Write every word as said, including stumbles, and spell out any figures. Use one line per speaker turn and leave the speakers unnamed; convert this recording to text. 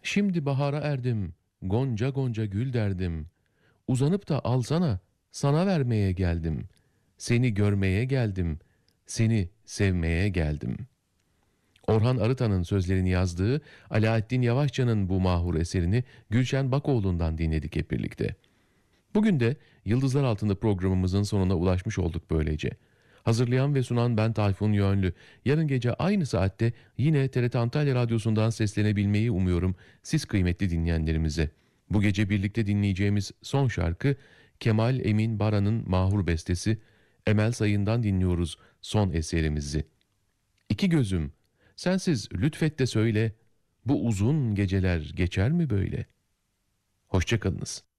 Şimdi bahara erdim, gonca gonca gül derdim. Uzanıp da alsana, sana vermeye geldim. Seni görmeye geldim, seni sevmeye geldim. Orhan Arıtan'ın sözlerini yazdığı Alaaddin Yavaşça'nın bu mahur eserini Gülşen Bakoğlu'ndan dinledik hep birlikte. Bugün de Yıldızlar Altında programımızın sonuna ulaşmış olduk böylece. Hazırlayan ve sunan ben Tayfun Yönlü. Yarın gece aynı saatte yine T R T Antalya Radyosu'ndan seslenebilmeyi umuyorum siz kıymetli dinleyenlerimize. Bu gece birlikte dinleyeceğimiz son şarkı Kemal Emin Baran'ın mahur bestesi Emel Sayın'dan dinliyoruz son eserimizi. İki gözüm, sensiz lütfet de söyle, bu uzun geceler geçer mi böyle? Hoşça kalınız.